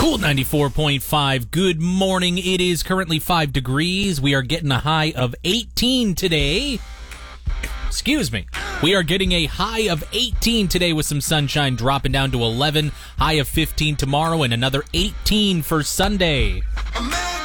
Cool 94.5. Good morning. It is currently 5 degrees. We are getting a high of 18 today. Excuse me. We are getting a high of 18 today with some sunshine dropping down to 11. High of 15 tomorrow and another 18 for Sunday.